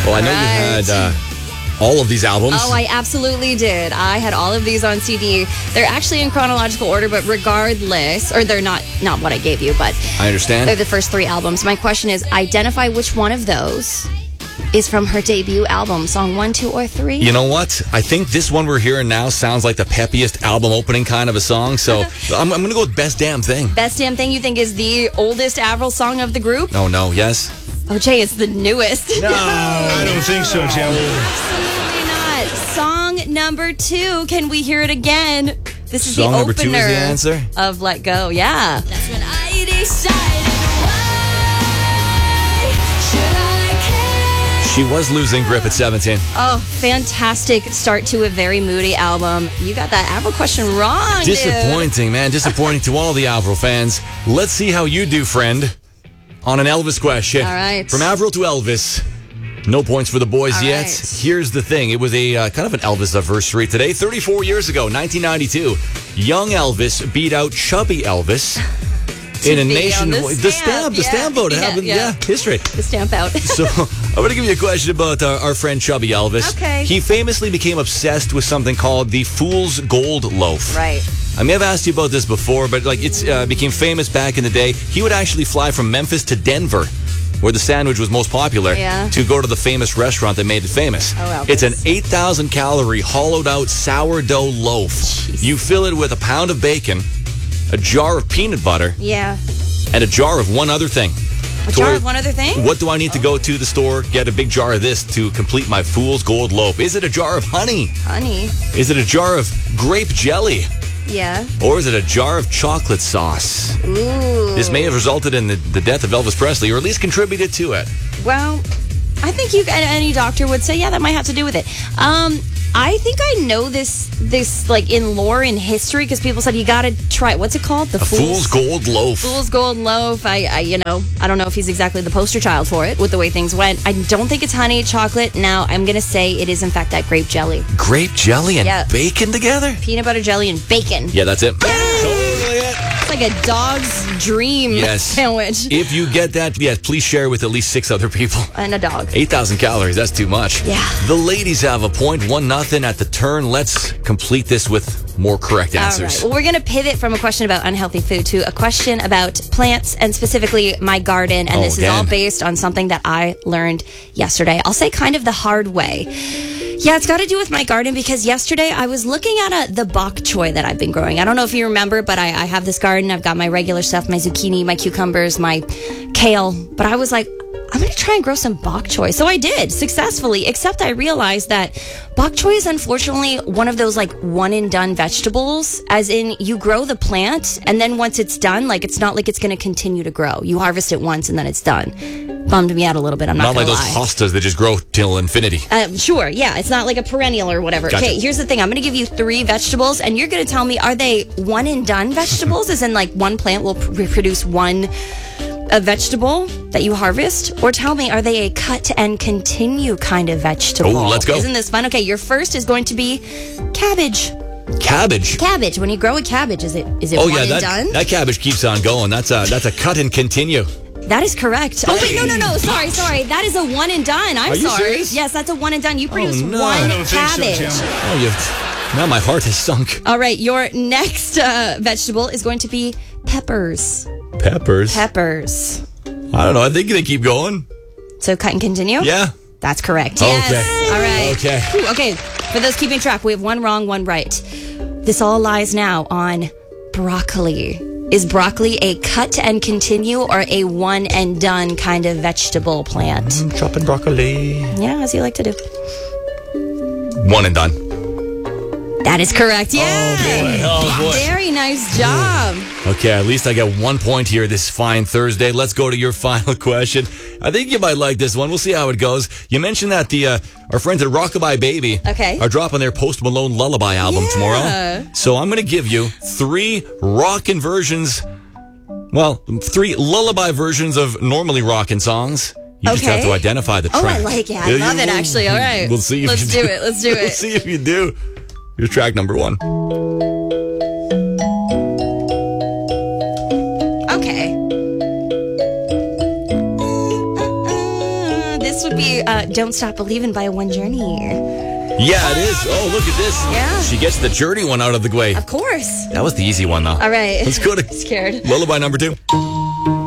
Well, I know you had all of these albums. Oh, I absolutely did. I had all of these on CD. They're actually in chronological order, but regardless, or they're not what I gave you, but I understand. They're the first 3 albums. My question is, identify which one of those is from her debut album, song 1, 2, or 3. You know what? I think this one we're hearing now sounds like the peppiest album opening kind of a song, so I'm going to go with Best Damn Thing. Best Damn Thing you think is the oldest Avril song of the group? Oh, no, yes? Oh, Jay, it's the newest. No, I don't think so, Jay. Absolutely not. Song number 2, can we hear it again? This is Song the number 2 opener is the answer? of Let Go. Yeah. That's when I decided, why should I care? She was losing grip at 17. Oh, fantastic start to a very moody album. You got that Avril question wrong, dude. Disappointing, man. Disappointing to all the Avril fans. Let's see how you do, friend, on an Elvis question. All right. From Avril to Elvis. No points for the boys All yet. right. Here's the thing. It was a kind of an Elvis anniversary today. 34 years ago, 1992, young Elvis beat out chubby Elvis in a be on nation. the stamp, The stamp vote. It yeah, happened. yeah. Yeah, history. The stamp out. So I'm going to give you a question about our friend Chubby Elvis. Okay. He famously became obsessed with something called the Fool's Gold Loaf. Right. I may have asked you about this before, but like it's became famous back in the day. He would actually fly from Memphis to Denver, where the sandwich was most popular, Yeah. to go to the famous restaurant that made it famous. Oh, Elvis. It's an 8,000 calorie hollowed out sourdough loaf. Jeez. You fill it with a pound of bacon, a jar of peanut butter, Yeah. and a jar of one other thing. A jar of one other thing? What do I need to go to the store, get a big jar of this to complete my Fool's Gold Loaf? Is it a jar of honey? Honey. Is it a jar of grape jelly? Yeah. Or is it a jar of chocolate sauce? Ooh. This may have resulted in the death of Elvis Presley, or at least contributed to it. Well, I think any doctor would say, yeah, that might have to do with it. I think I know this like in lore in history because people said you got to try. What's it called? The Fool's Gold Loaf. Fool's Gold Loaf. I don't know if he's exactly the poster child for it with the way things went. I don't think it's honey chocolate. Now I'm gonna say it is in fact that grape jelly, Grape jelly and Yeah. bacon together? peanut butter jelly and bacon. Yeah, that's it. Totally it. It's like a dog's dream Yes. sandwich If you get that, yes, please share with at least 6 other people. and a dog. 8,000 calories, that's too much. Yeah. The ladies have a point, 1-0 at the turn. Let's complete this with more correct All answers. right. Well, we're going to pivot from a question about unhealthy food to a question about plants and specifically my garden. And Oh, this is all again. based on something that I learned yesterday. I'll say kind of the hard way. Yeah, it's got to do with my garden because yesterday I was looking at the bok choy that I've been growing. I don't know if you remember, but I have this garden. I've got my regular stuff, my zucchini, my cucumbers, my kale. But I was like, I'm going to try and grow some bok choy. So I did successfully, except I realized that bok choy is unfortunately one of those like one and done vegetables, as in you grow the plant and then once it's done, like it's not like it's going to continue to grow. You harvest it once and then it's done. Bummed me out a little bit. I'm not Not like going those to lie. hostas that just grow till infinity. Sure, yeah. It's not like a perennial or whatever. Gotcha. Okay, here's the thing. I'm going to give you 3 vegetables, and you're going to tell me, are they one and done vegetables? As in, like, one plant will produce one vegetable that you harvest? Or tell me, are they a cut and continue kind of vegetable? Oh, let's go. Isn't this fun? Okay, your first is going to be cabbage. Cabbage. Cabbage. When you grow a cabbage, is it Oh one yeah, and that, done? that cabbage keeps on going. That's a cut and continue. That is correct. Oh, wait, no. Sorry. That is a one and done. I'm Are you sorry. serious? Yes, that's a one and done. You produce no. one I don't think so, cabbage. Jim. Oh, now my heart has sunk. All right, your next vegetable is going to be peppers. Peppers. Peppers. I don't know. I think they keep going. So cut and continue? Yeah. That's correct. Okay. Yes. All right. Okay. Whew, okay. For those keeping track, we have one wrong, one right. This all lies now on broccoli. Is broccoli a cut and continue or a one and done kind of vegetable plant? Chopping broccoli. Yeah, as you like to do. One and done. That is correct. Yeah. Oh boy. Very nice job. Okay, at least I get 1 point here this fine Thursday. Let's go to your final question. I think you might like this one. We'll see how it goes. You mentioned that our friends at Rockabye Baby are dropping their Post Malone Lullaby album tomorrow. So I'm going to give you 3 rockin' versions. Well, 3 lullaby versions of normally rockin' songs. You just have to identify the track. Oh, I like it. I love it, actually. All right. We'll see if Let's you do it. Let's do We'll it. see if you do. Here's track number 1. Okay. this would be Don't Stop Believing by One Journey. Yeah, it is. Oh, look at this. Yeah. She gets the Journey one out of the way. Of course. That was the easy one, though. All right. Let's go to Scared. lullaby number 2.